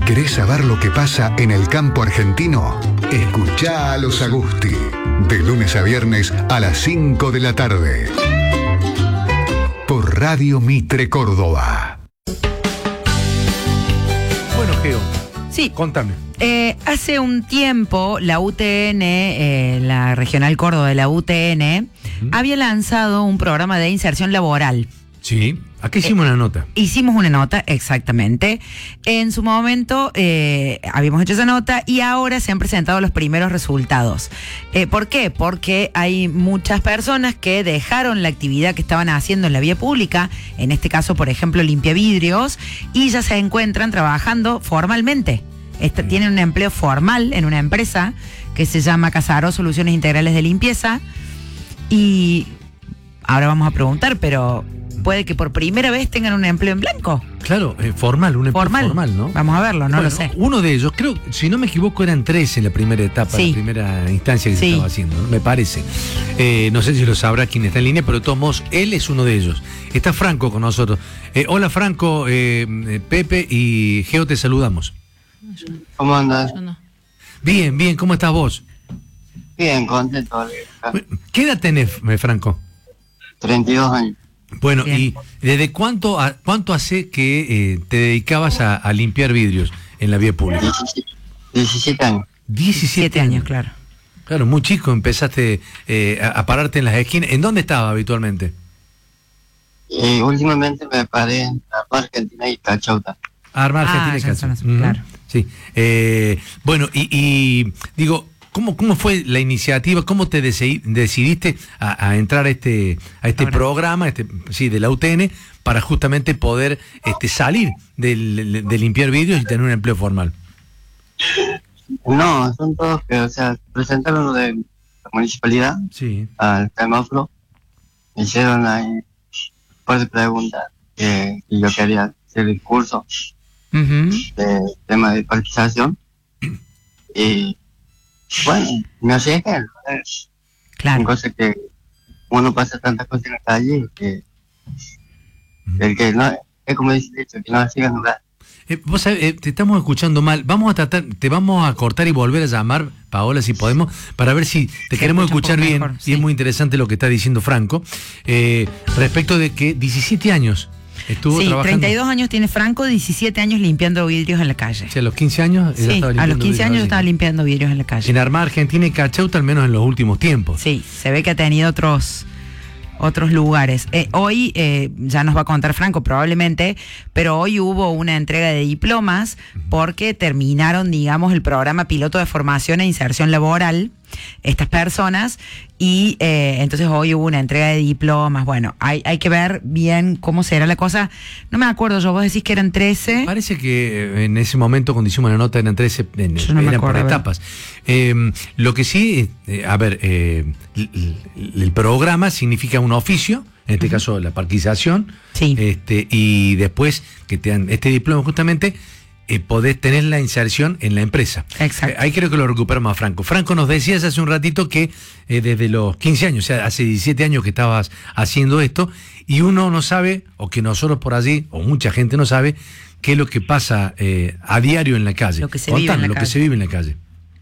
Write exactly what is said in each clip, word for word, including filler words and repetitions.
¿Querés saber lo que pasa en el campo argentino? Escuchá a los Agusti, de lunes a viernes a las cinco de la tarde. Por Radio Mitre Córdoba. Bueno, Geo. Sí. Contame. Eh, hace un tiempo la U T N, eh, la Regional Córdoba de la U T N, uh-huh. había lanzado un programa de inserción laboral. Sí, aquí hicimos eh, una nota. Hicimos una nota, exactamente. En su momento eh, habíamos hecho esa nota y ahora se han presentado los primeros resultados. Eh, ¿Por qué? Porque hay muchas personas que dejaron la actividad que estaban haciendo en la vía pública, en este caso, por ejemplo, limpia vidrios, y ya se encuentran trabajando formalmente. Esta, mm. Tienen un empleo formal en una empresa que se llama Casaro Soluciones Integrales de Limpieza. Y ahora vamos a preguntar, pero puede que por primera vez tengan un empleo en blanco. Claro, eh, formal, un empleo formal. formal, ¿no? Vamos a verlo, no bueno, lo sé. Uno de ellos, creo, si no me equivoco, eran tres en la primera etapa, sí. la primera instancia que sí. se estaba haciendo, ¿no? Me parece. Eh, no sé si lo sabrá quien está en línea, pero de todos modos, él es uno de ellos. Está Franco con nosotros. Eh, hola, Franco, eh, Pepe y Geo, te saludamos. ¿Cómo andas? Bien, bien, ¿cómo estás vos? Bien, contento. ¿Qué edad tenés, Franco? treinta y dos años. Bueno, bien. ¿Y desde cuánto a, cuánto hace que eh, te dedicabas a, a limpiar vidrios en la vía pública? diecisiete años. diecisiete años, claro. Claro, muy chico empezaste eh, a, a pararte en las esquinas. ¿En dónde estabas habitualmente? Eh, últimamente me paré en Arma Argentina y Cachauta. Arma Argentina ah, y Cachauta. Uh-huh. Claro. Sí. Eh, bueno, y, y digo, ¿Cómo, ¿Cómo fue la iniciativa? ¿Cómo te decidí, decidiste a, a entrar a este a este Ahora. programa, este sí, de la U T N, para justamente poder este salir del, de limpiar vidrios y tener un empleo formal? No, son todos que, o sea, presentaron lo de la municipalidad sí. al semáforo, me hicieron ahí un par de preguntas que, que yo quería hacer el curso uh-huh. de tema de participación y bueno, me arriesgué, claro. Son cosas que uno pasa tantas cosas en la calle que el que no, es como dice el dicho, que no siga lugar. Eh, vos sabés, eh, te estamos escuchando mal. Vamos a tratar, te vamos a cortar y volver a llamar, Paola, si podemos, para ver si te Se queremos escuchar bien. Mejor, sí. Y es muy interesante lo que está diciendo Franco, eh, respecto de que diecisiete años estuvo sí, trabajando. treinta y dos años tiene Franco, diecisiete años limpiando vidrios en la calle. O sea, a los quince años sí, estaba a los quince años estaba limpiando vidrios en la calle. En Arma Argentina y Cachauta, al menos en los últimos tiempos. Sí, se ve que ha tenido otros otros lugares. Eh, hoy, eh, ya nos va a contar Franco probablemente, pero hoy hubo una entrega de diplomas porque terminaron, digamos, el programa piloto de formación e inserción laboral, estas personas, y eh, entonces hoy hubo una entrega de diplomas. Bueno, hay, hay que ver bien cómo será la cosa. No me acuerdo yo, vos decís que eran trece. Parece que en ese momento, cuando hicimos la nota, eran trece, en, no eran por etapas. Eh, lo que sí, eh, a ver, eh, el, el programa significa un oficio, en este uh-huh. caso la parquización, sí. este, y después que te dan este diploma justamente, Eh, podés tener la inserción en la empresa. Exacto. Eh, ahí creo que lo recuperamos a Franco. Franco, nos decías hace un ratito que eh, desde los quince años, o sea, hace diecisiete años que estabas haciendo esto, y uno no sabe, o que nosotros por allí, o mucha gente no sabe, qué es lo que pasa eh, a diario en la calle. Lo que se, vive en, la lo calle. que se vive en la calle.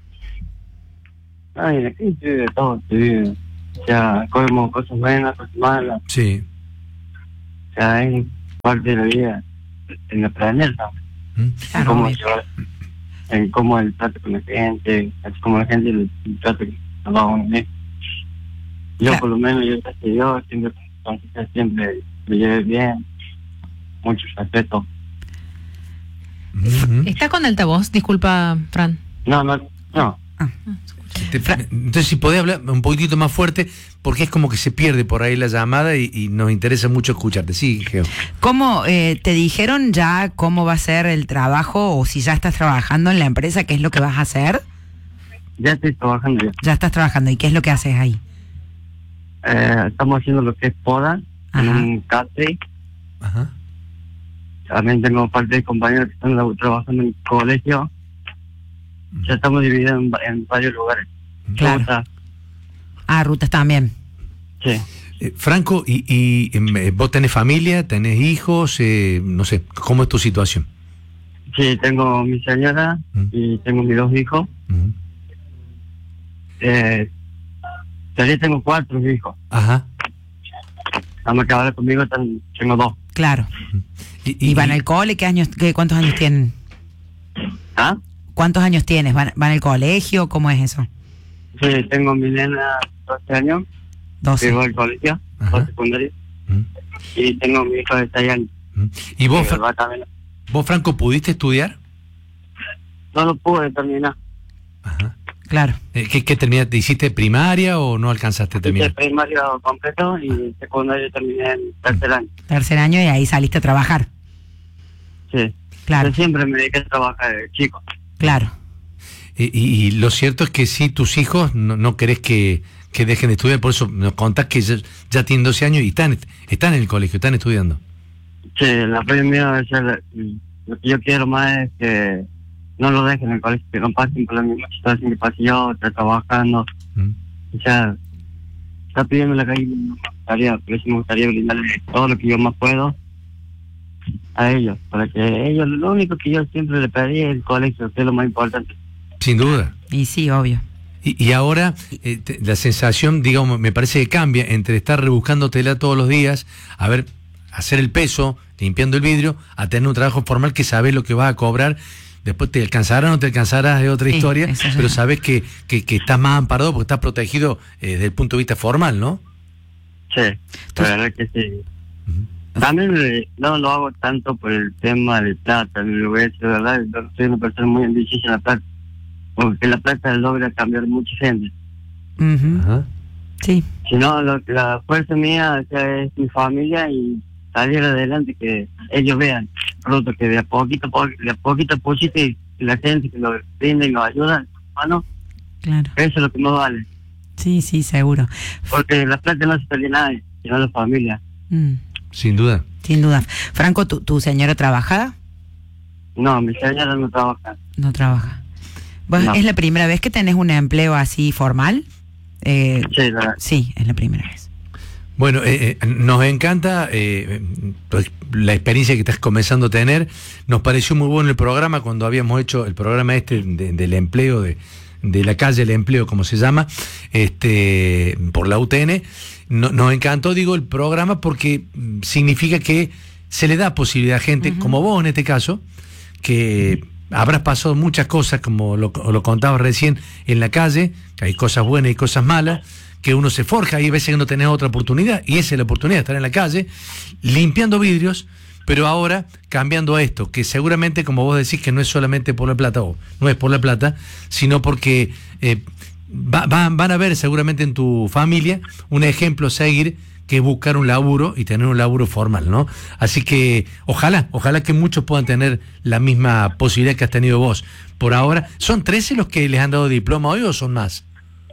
Ay, aquí se vive todo, se vive. O sea, comemos cosas buenas, cosas malas. Sí. O sea, hay parte de la vida en el planeta. En cómo, llevar, en cómo el trato con la gente, así como la gente el, el trato que nos va a unir. Yo claro. por lo menos, yo gracias a Dios, siempre, siempre me llevé bien, mucho respeto. Uh-huh. ¿Estás con altavoz? Disculpa, Fran. No, no, no. Ah. Te, entonces, si podés hablar un poquitito más fuerte, porque es como que se pierde por ahí la llamada y, y nos interesa mucho escucharte. Sí, Geo. ¿Cómo eh, te dijeron ya cómo va a ser el trabajo o si ya estás trabajando en la empresa, qué es lo que vas a hacer? Ya estoy trabajando ya. Ya estás trabajando. ¿Y qué es lo que haces ahí? Eh, estamos haciendo lo que es poda en un catering. Ajá. También tengo parte de compañeros que están trabajando en el colegio. Ya estamos divididos en, en varios lugares. Claro. Rutas. Ah, rutas también. Sí. Eh, Franco, ¿y, y eh, vos tenés familia, tenés hijos? Eh, no sé, ¿cómo es tu situación? Sí, tengo mi señora ¿Mm? y tengo mis dos hijos. ¿Mm? Eh, todavía tengo cuatro hijos. Ajá. Nada que ahora conmigo ten- tengo dos. Claro. Y, ¿Y van al cole? ¿Qué años, qué, ¿Cuántos años tienen? ¿Ah? ¿Cuántos años tienes? ¿Van, van al colegio? ¿Cómo es eso? Sí, tengo mi nena doce años, doce. que va al colegio, Ajá. va a secundaria, ¿Mm? y tengo mi hijo de seis años. ¿Mm? ¿Y vos, que Fra- va también. vos, Franco, pudiste estudiar? No lo pude terminar. Ajá. Claro. Eh, ¿Qué, qué terminaste? ¿Hiciste primaria o no alcanzaste a Hice terminar? primario completo y secundario terminé en tercer año. Tercer año y ahí saliste a trabajar. Sí. Claro, Yo siempre me dediqué a trabajar de chico. claro. Eh, y, y lo cierto es que sí, tus hijos no, no querés que, que dejen de estudiar, por eso nos contás que ya, ya tienen doce años y están, están en el colegio, están estudiando. Sí, la primera es el- lo que yo quiero más es que no lo dejen en el colegio, que no pasen por la misma situación que pasé yo, está trabajando. ¿Mm? O sea, está pidiendo la calle, me gustaría, pero sí me gustaría brindarle todo lo que yo más puedo a ellos, para que ellos, lo único que yo siempre le pedí es el colegio, que es lo más importante. Sin duda. Y sí, obvio. Y, y ahora eh, te- la sensación, digamos, me parece que cambia entre estar rebuscándotela todos los días, a ver, hacer el peso, limpiando el vidrio, a tener un trabajo formal que sabes lo que vas a cobrar. Después te alcanzará o no te alcanzará, es otra Sí, historia, eso ya. pero sabes que, que, que estás más amparado porque estás protegido eh, desde el punto de vista formal, ¿no? Sí, la verdad que sí. También eh, no lo hago tanto por el tema de plata, me lo voy a decir, ¿verdad? Yo soy una persona muy ambiciosa en la plata, porque la plata logra cambiar mucha gente. Ujú. Ajá. Sí, Si no, lo, la fuerza mía, o sea, es mi familia y salir adelante, que ellos vean fruto, que de a poquito, po- de a poquito a poquito, y la gente que lo brinda y nos ayuda, hermano, claro. eso es lo que más vale. Sí, sí, seguro. Porque la plata no se pelea nadie, sino la familia. Mm, Sin duda. sin duda. Franco, ¿tu, tu señora trabaja? No, mi señora no trabaja. No trabaja. ¿Vos No. ¿Es la primera vez que tenés un empleo así formal? Eh, Sí, la, sí, es la primera vez. Bueno, eh, eh, nos encanta eh, pues, la experiencia que estás comenzando a tener. Nos pareció muy bueno el programa cuando habíamos hecho el programa este de- del empleo, de, de la calle del empleo, como se llama, este por la U T N. No- nos encantó, digo, el programa porque mm, significa que se le da posibilidad a gente, como vos en este caso, que habrás pasado muchas cosas, como lo, lo contabas recién, en la calle, que hay cosas buenas y cosas malas, que uno se forja, hay veces que no tenés otra oportunidad, y esa es la oportunidad de estar en la calle, limpiando vidrios, pero ahora cambiando a esto, que seguramente, como vos decís, que no es solamente por la plata, o no es por la plata, sino porque eh, va- va- van a ver seguramente en tu familia un ejemplo a seguir, que es buscar un laburo y tener un laburo formal, ¿no? Así que ojalá, ojalá que muchos puedan tener la misma posibilidad que has tenido vos. Por ahora, ¿son trece los que les han dado diploma hoy o son más?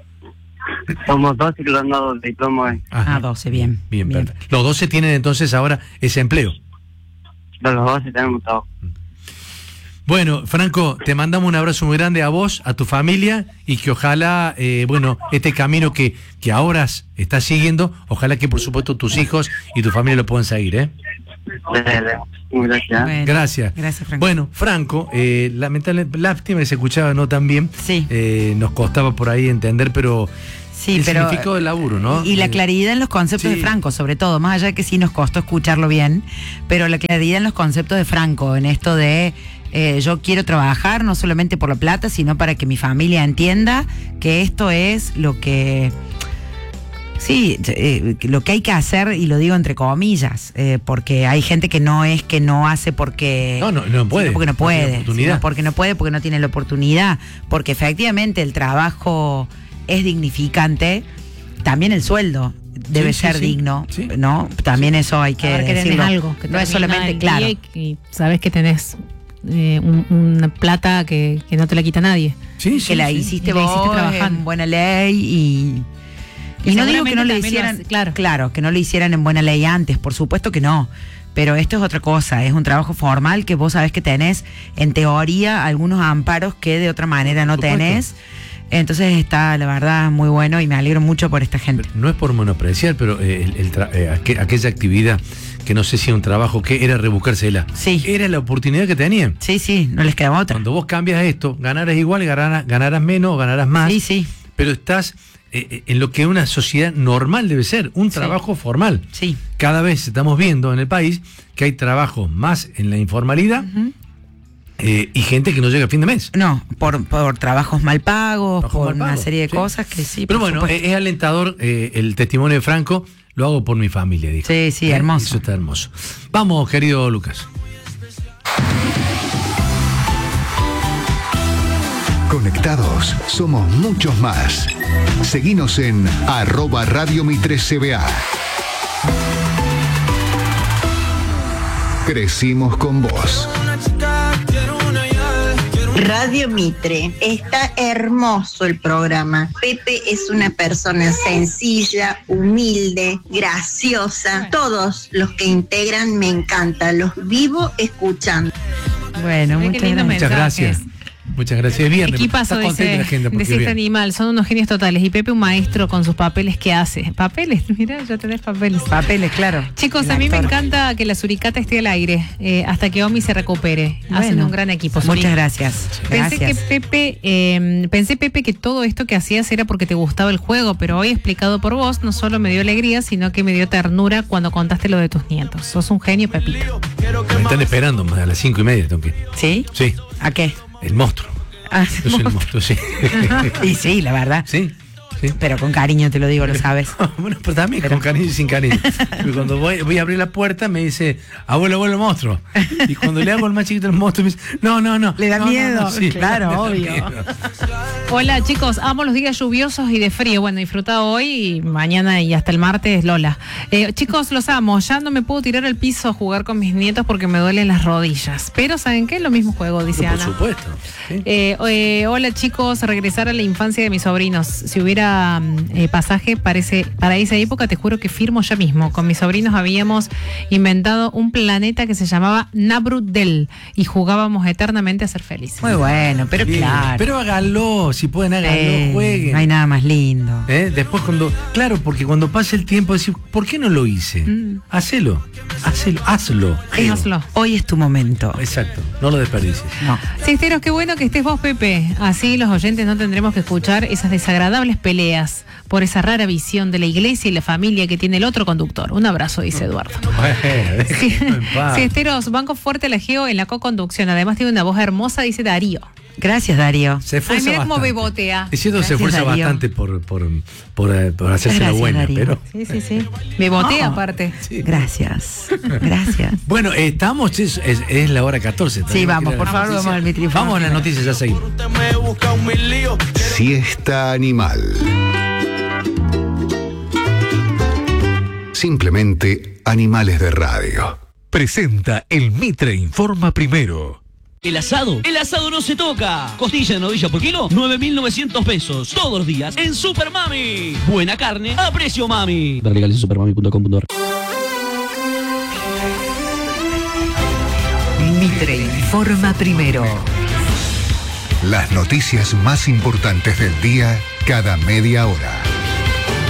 somos dos y que lo han dado el diploma hoy. Ajá. Ah, doce, bien. Bien, perfecto. Los doce tienen entonces ahora ese empleo. De los dos y tenemos trabajo. Bueno, Franco, te mandamos un abrazo muy grande a vos, a tu familia, y que ojalá, eh, bueno, este camino que, que ahora estás siguiendo, ojalá que por supuesto tus hijos y tu familia lo puedan seguir, ¿eh? De- de- Muy gracias. Bueno, Gracias. Gracias, Franco. Bueno, Franco, eh, lamentable, lástima que se escuchaba no tan bien. Sí. Eh, nos costaba por ahí entender, pero Sí, el pero significado del laburo, ¿no? Y la Eh, claridad en los conceptos sí. de Franco, sobre todo, más allá de que sí nos costó escucharlo bien, pero la claridad en los conceptos de Franco, en esto de eh, yo quiero trabajar no solamente por la plata, sino para que mi familia entienda que esto es lo que... Sí, eh, lo que hay que hacer, y lo digo entre comillas, eh, porque hay gente que no es que no hace porque No, no, no puede. sino porque no No tiene puede, oportunidad. sino porque no puede, porque no tiene la oportunidad, porque efectivamente el trabajo es dignificante, también el sueldo debe Sí, sí, ser sí. digno, Sí. ¿no? También eso hay que Saber que tenés decirlo. algo. Que no es termina solamente, el claro. día Y, y sabes que tenés eh, un- una plata que, que no te la quita nadie. Sí, sí, que la sí. hiciste Y la vos hiciste trabajando. en buena ley y Que y no digo que no seguramente lo también lo hicieran hace- claro. que no lo hicieran en buena ley antes, por supuesto que no, pero esto es otra cosa, es un trabajo formal que vos sabés que tenés en teoría algunos amparos que de otra manera no Por supuesto. tenés. Entonces está, la verdad, muy bueno y me alegro mucho por esta gente. No es por menospreciar, pero eh, el- el tra- eh, aqu- aquella actividad que no sé si un trabajo que era rebuscársela. Sí. Era la oportunidad que tenían. Sí, sí, no les quedaba otra. Cuando vos cambias esto, ganarás igual, ganarás, ganarás menos o ganarás más. Sí, sí. Pero estás eh, en lo que una sociedad normal debe ser, un trabajo sí. formal. Sí. Cada vez estamos viendo en el país que hay trabajos más en la informalidad. Uh-huh. Eh, y gente que no llega a fin de mes. No, por, por trabajos mal pagos, trabajos por mal pagos, una serie de sí. cosas que sí. Pero bueno, es, es alentador eh, el testimonio de Franco, lo hago por mi familia, dijo. Sí, sí, ¿Eh? hermoso. Eso está hermoso. Vamos, querido Lucas. Conectados, somos muchos más. Seguinos en arroba Radio Mitre C B A. Crecimos con vos. Radio Mitre, está hermoso el programa. Pepe es una persona sencilla, humilde, graciosa. Todos los que integran me encantan, los vivo escuchando. Bueno, muchas gracias. Muchas gracias. Muchas gracias. Es viernes. Equipazo, dice, dice este animal, son unos genios totales. Y Pepe un maestro con sus papeles que hace. ¿Papeles? Mirá, ya tenés papeles. Papeles, claro. Chicos, El a mí actor. me encanta que la suricata esté al aire eh, hasta que Omi se recupere. Bueno, Hacen un gran equipo. Muchas Suric. gracias. Pensé Gracias. que Pepe, eh, pensé Pepe que todo esto que hacías era porque te gustaba el juego, pero hoy explicado por vos no solo me dio alegría, sino que me dio ternura cuando contaste lo de tus nietos. Sos un genio, Pepito. Me están esperando a las cinco y media, tengo que ir. ¿Sí? Sí. ¿A qué? El monstruo. Ah, Yo soy el monstruo, sí. Y sí, la verdad. Sí. Sí. Pero con cariño te lo digo, lo sabes. Bueno, pero también Pero- con cariño y sin cariño. Porque cuando voy, voy a abrir la puerta me dice, abuelo, abuelo, monstruo. Y cuando le hago el más chiquito el monstruo me dice, no, no, no. Le da no, no, miedo, no, sí, claro, le da obvio. miedo. Hola chicos, amo los días lluviosos y de frío. Bueno, disfrutado hoy y mañana y hasta el martes, Lola. Eh, chicos, los amo. Ya no me puedo tirar al piso a jugar con mis nietos porque me duelen las rodillas. Pero ¿saben qué? Lo mismo juego, dice Por Ana. supuesto. ¿Sí? Eh, eh, hola chicos, regresar a la infancia de mis sobrinos. Si hubiera eh, pasaje para, ese, para esa época, te juro que firmo ya mismo. Con mis sobrinos habíamos inventado un planeta que se llamaba Nabrudel y jugábamos eternamente a ser felices. Muy bueno, pero Bien. claro. Pero háganlo, si pueden háganlo, Eh, jueguen. no hay nada más lindo. ¿Eh? Después cuando, claro, porque cuando pase el tiempo decir, ¿por qué no lo hice? Mm. Hacelo, hacelo, hazlo. Eh, Hazlo. Hoy es tu momento. Exacto, no lo desperdicies. No. Sisteros, qué bueno que estés vos, Pepe. Así los oyentes no tendremos que escuchar esas desagradables peleas por esa rara visión de la iglesia y la familia que tiene el otro conductor. Un abrazo, dice Eduardo. Bueno, Sí. déjenme en paz. Sisteros, banco fuerte la Geo en la co-conducción. Además tiene una voz hermosa, dice Darío. Gracias, Darío. Se Ay, esfuerza mira cómo bastante. bebotea. Es cierto, se Gracias, esfuerza Darío. bastante por, por, por, eh, por hacerse la Gracias, buena, Darío. pero... Sí, sí, sí. Bebotea No. aparte. Sí. Gracias. Gracias. Bueno, estamos, es, es, es la hora catorce. Sí, Tenemos vamos, que ir a por las favor, noticias. vamos al Mitri. Vamos a las noticias, ya seguimos. Siesta animal. Simplemente animales de radio. Presenta el Mitre Informa Primero. El asado, el asado no se toca. Costilla de novilla por kilo, nueve mil novecientos pesos. Todos los días en Super Mami. Buena carne a precio mami. Ver legales en supermami punto com punto a r. Mitre Informa Primero. Las noticias más importantes del día cada media hora.